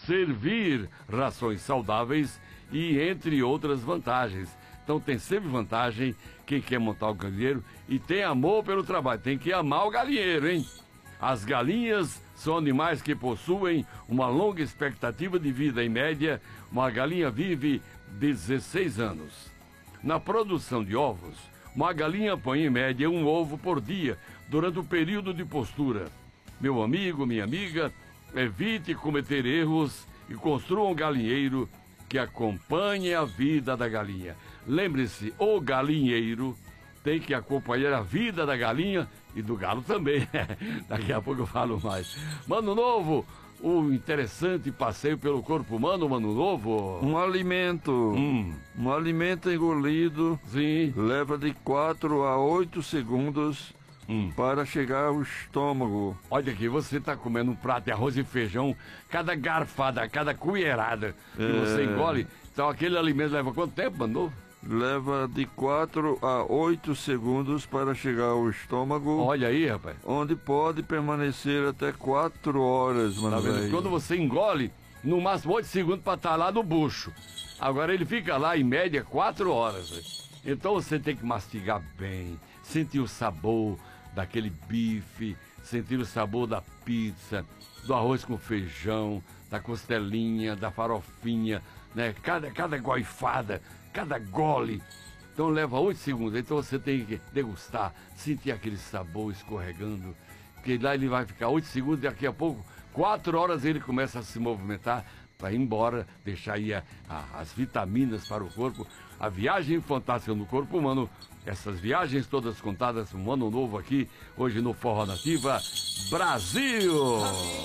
servir rações saudáveis e entre outras vantagens. Então tem sempre vantagem quem quer montar o galinheiro e tem amor pelo trabalho. Tem que amar o galinheiro, hein? As galinhas são animais que possuem uma longa expectativa de vida. Em média, uma galinha vive 16 anos. Na produção de ovos, uma galinha põe em média um ovo por dia durante o período de postura. Meu amigo, minha amiga, evite cometer erros e construa um galinheiro que acompanhe a vida da galinha. Lembre-se, o galinheiro tem que acompanhar a vida da galinha e do galo também. Daqui a pouco eu falo mais. Mano Novo, o interessante passeio pelo corpo humano, Mano Novo. Um alimento engolido, sim, leva de 4 a 8 segundos para chegar ao estômago. Olha aqui, você está comendo um prato de arroz e feijão, cada garfada, cada colherada que você engole. Então aquele alimento leva quanto tempo, Mano Novo? Leva de 4 a 8 segundos para chegar ao estômago. Olha aí, rapaz. Onde pode permanecer até 4 horas, mano. Tá vendo? Quando você engole, no máximo 8 segundos para estar lá no bucho. Agora ele fica lá em média 4 horas. Véio. Então você tem que mastigar bem, sentir o sabor daquele bife, sentir o sabor da pizza, do arroz com feijão, da costelinha, da farofinha, né? Cada goifada, cada gole. Então leva 8 segundos. Então você tem que degustar, sentir aquele sabor escorregando. Porque lá ele vai ficar 8 segundos, daqui a pouco, 4 horas ele começa a se movimentar para ir embora, deixar aí as vitaminas para o corpo. A viagem fantástica no corpo humano. Essas viagens todas contadas um ano novo aqui, hoje no Forró Nativa Brasil.